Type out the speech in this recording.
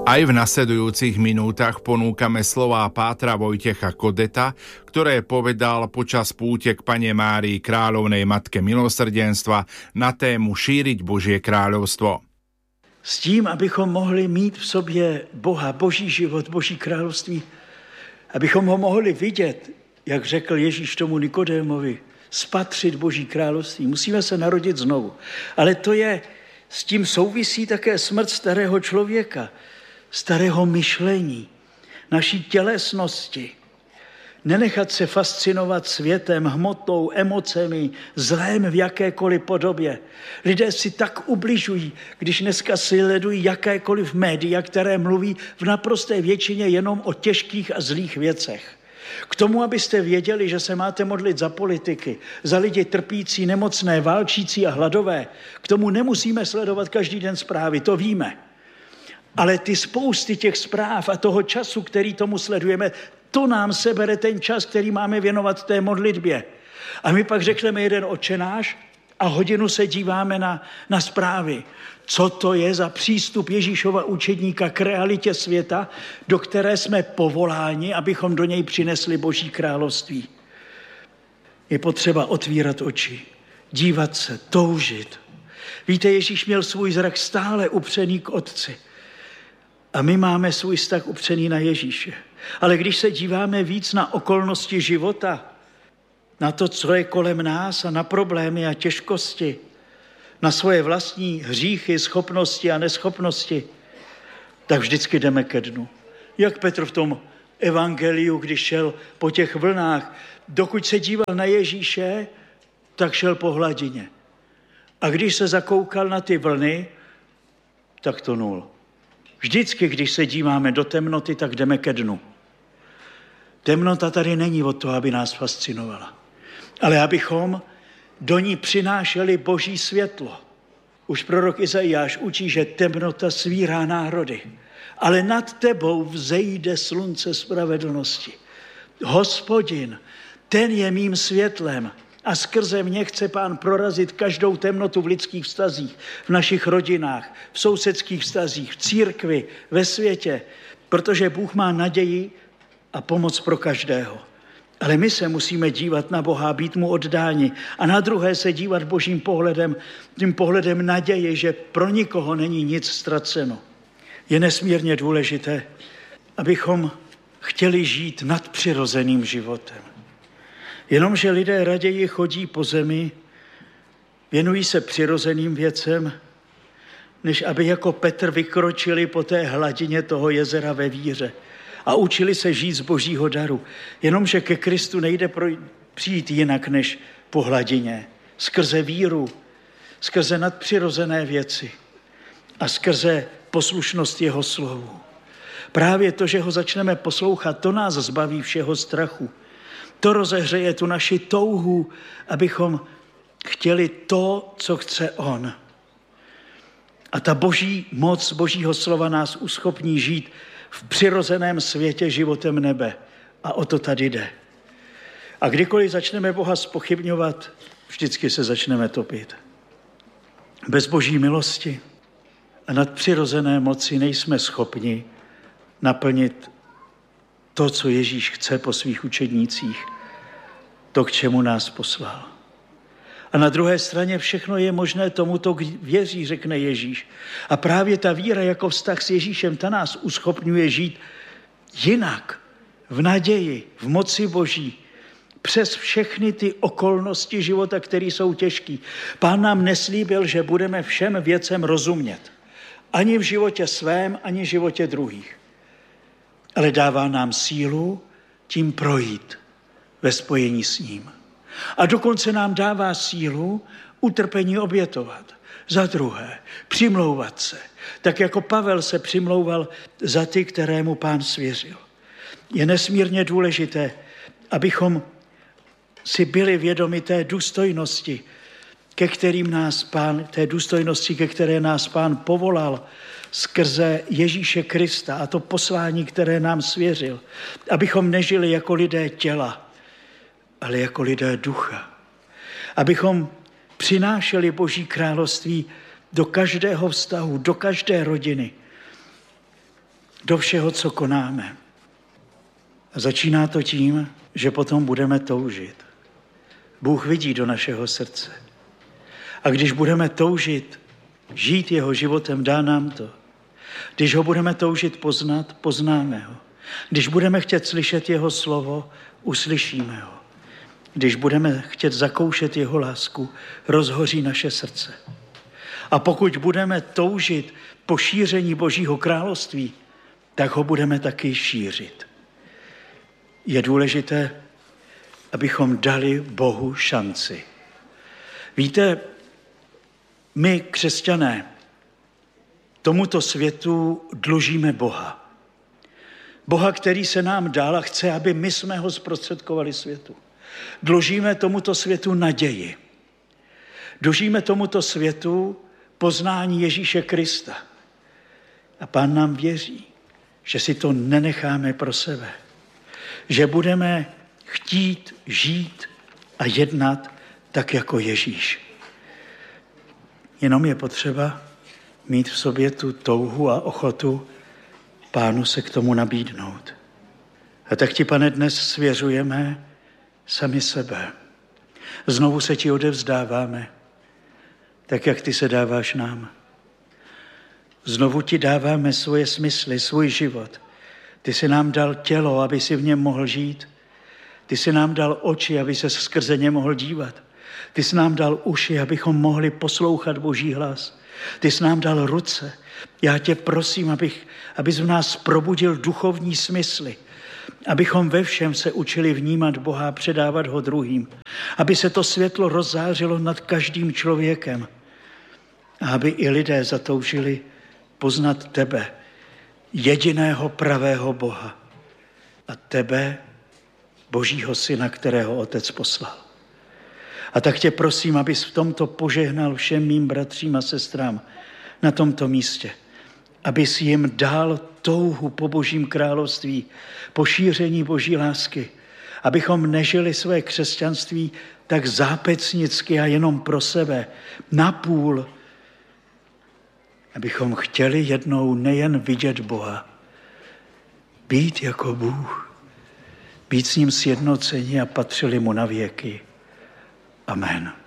Aj v nasledujúcich minútach ponúkame slová pátra Vojtecha Kodeta, ktoré povedal počas púte k Panne Márii Kráľovnej Matke milosrdenstva na tému šíriť Božie kráľovstvo. S tím, abychom mohli mít v sobě Boha, Boží život, Boží království, abychom ho mohli vidět, jak řekl Ježíš tomu Nikodémovi, spatřit Boží království. Musíme se narodit znovu. Ale s tím souvisí také smrt starého člověka, starého myšlení, naší tělesnosti. Nenechat se fascinovat světem, hmotou, emocemi, zlém v jakékoliv podobě. Lidé si tak ubližují, když dneska sledují jakékoliv média, které mluví v naprosté většině jenom o těžkých a zlých věcech. K tomu, abyste věděli, že se máte modlit za politiky, za lidi trpící, nemocné, válčící a hladové, k tomu nemusíme sledovat každý den zprávy, to víme. Ale ty spousty těch zpráv a toho času, který tomu sledujeme, to nám sebere ten čas, který máme věnovat té modlitbě. A my pak řekneme jeden Otčenáš a hodinu se díváme na zprávy. Co to je za přístup Ježíšova učedníka k realitě světa, do které jsme povoláni, abychom do něj přinesli Boží království. Je potřeba otvírat oči, dívat se, toužit. Víte, Ježíš měl svůj zrak stále upřený k Otci. A my máme svůj vztah upřený na Ježíše. Ale když se díváme víc na okolnosti života, na to, co je kolem nás a na problémy a těžkosti, na svoje vlastní hříchy, schopnosti a neschopnosti, tak vždycky jdeme ke dnu. Jak Petr v tom evangeliu, když šel po těch vlnách, dokud se díval na Ježíše, tak šel po hladině. A když se zakoukal na ty vlny, tak tonul. Vždycky, když se díváme do temnoty, tak jdeme ke dnu. Temnota tady není od toho, aby nás fascinovala, ale abychom do ní přinášeli Boží světlo. Už prorok Izajáš učí, že temnota svírá národy, ale nad tebou vzejde slunce spravedlnosti. Hospodin, ten je mým světlem a skrze mě chce Pán prorazit každou temnotu v lidských vztazích, v našich rodinách, v sousedských vztazích, v církvi, ve světě, protože Bůh má naději a pomoc pro každého. Ale my se musíme dívat na Boha, být mu oddáni a na druhé se dívat Božím pohledem, tím pohledem naděje, že pro nikoho není nic ztraceno. Je nesmírně důležité, abychom chtěli žít nadpřirozeným životem. Jenomže lidé raději chodí po zemi, věnují se přirozeným věcem, než aby jako Petr vykročili po té hladině toho jezera ve víře a učili se žít z Božího daru. Jenomže ke Kristu nejde přijít jinak než po hladině. Skrze víru, skrze nadpřirozené věci a skrze poslušnost jeho slovu. Právě to, že ho začneme poslouchat, to nás zbaví všeho strachu. To rozehřeje tu naši touhu, abychom chtěli to, co chce on. A ta Boží moc Božího slova nás uschopní žít v přirozeném světě životem nebe. A o to tady jde. A kdykoliv začneme Boha zpochybňovat, vždycky se začneme topit. Bez Boží milosti a nadpřirozené moci nejsme schopni naplnit to, co Ježíš chce po svých učednících, to, k čemu nás poslal. A na druhé straně všechno je možné tomuto, kdo věří, řekne Ježíš. A právě ta víra jako vztah s Ježíšem, ta nás uschopňuje žít jinak, v naději, v moci Boží, přes všechny ty okolnosti života, které jsou těžké. Pán nám neslíbil, že budeme všem věcem rozumět. Ani v životě svém, ani v životě druhých. Ale dává nám sílu tím projít ve spojení s ním. A dokonce nám dává sílu utrpení obětovat. Za druhé, přimlouvat se. Tak jako Pavel se přimlouval za ty, kterému Pán svěřil. Je nesmírně důležité, abychom si byli vědomi té důstojnosti, ke které nás Pán povolal skrze Ježíše Krista a to poslání, které nám svěřil. Abychom nežili jako lidé těla, ale jako lidé ducha. Abychom přinášeli Boží království do každého vztahu, do každé rodiny. do všeho, co konáme. A začíná to tím, že potom budeme toužit. Bůh vidí do našeho srdce. A když budeme toužit žít jeho životem, dá nám to. Když ho budeme toužit poznat, poznáme ho. Když budeme chtět slyšet jeho slovo, uslyšíme ho. Když budeme chtět zakoušet jeho lásku, rozhoří naše srdce. A pokud budeme toužit po šíření Božího království, tak ho budeme taky šířit. Je důležité, abychom dali Bohu šanci. Víte, my, křesťané, tomuto světu dlužíme Boha. Boha, který se nám dal a chce, aby my jsme ho zprostředkovali světu. Dlužíme tomuto světu naději. Dlužíme tomuto světu poznání Ježíše Krista. A Pán nám věří, že si to nenecháme pro sebe. Že budeme chtít žít a jednat tak jako Ježíš. Jenom je potřeba mít v sobě tu touhu a ochotu Pánu se k tomu nabídnout. A tak ti, Pane, dnes svěřujeme sami sebe. Znovu se ti odevzdáváme, tak jak ty se dáváš nám. Znovu ti dáváme svoje smysly, svůj život. Ty jsi nám dal tělo, aby si v něm mohl žít. Ty jsi nám dal oči, aby se skrze ně mohl dívat. Ty jsi nám dal uši, abychom mohli poslouchat Boží hlas. Ty jsi nám dal ruce. Já tě prosím, abys v nás probudil duchovní smysly. Abychom ve všem se učili vnímat Boha a předávat ho druhým. Aby se to světlo rozzářilo nad každým člověkem. A aby i lidé zatoužili poznat tebe, jediného pravého Boha. A tebe, Božího Syna, kterého Otec poslal. A tak tě prosím, abys v tomto požehnal všem mým bratřím a sestrám na tomto místě. Abys jim dal touhu po Božím království, po šíření Boží lásky. Abychom nežili své křesťanství tak zápecnicky a jenom pro sebe, napůl. Abychom chtěli jednou nejen vidět Boha, být jako Bůh, být s ním sjednoceni a patřili mu na věky. Amen.